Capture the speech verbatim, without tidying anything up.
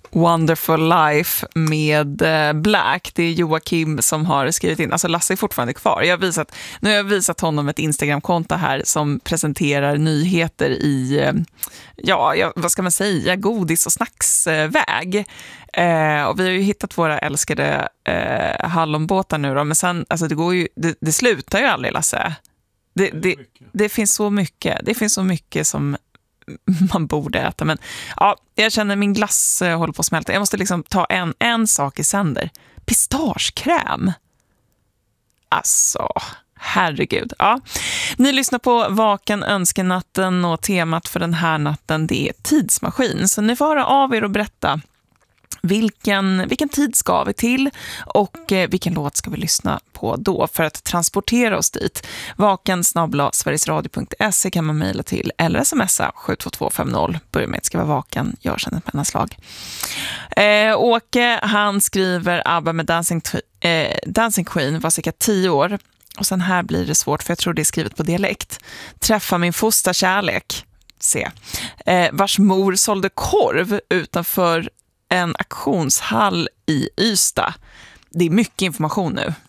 Wonderful Life med Black. Det är Joakim som har skrivit in. Alltså Lasse är fortfarande kvar. Jag har visat, nu har jag visat honom ett Instagram-konto här som presenterar nyheter i, ja, vad ska man säga, godis- och snacksväg. Eh, och vi har ju hittat våra älskade eh, hallonbåtar nu då. Men sen, alltså det går ju, det, det slutar ju aldrig, Lasse. Det, det, det, det finns så mycket. Det finns så mycket som man borde äta, men ja, jag känner min glass eh, håller på att smälta. Jag måste liksom ta en, en sak i sänder. Pistagekräm. Alltså, herregud. Ja. Ni lyssnar på Vaken önskenatten och temat för den här natten, det är tidsmaskin. Så ni får höra av er och berätta Vilken, vilken tid ska vi till och eh, vilken låt ska vi lyssna på då för att transportera oss dit. Vaken snabel-a sverigesradio punkt se kan man mejla till eller smsa sju två två fem noll. Börja med att skriva vaken, gör sen ett pennaslag. Eh, Åke, han skriver ABBA med Dancing, eh, Dancing Queen var cirka tio år. Och sen här blir det svårt för jag tror det är skrivet på dialekt. Träffa min första kärlek. Se. Eh, vars mor sålde korv utanför en auktionshall i Ystad. Det är mycket information nu.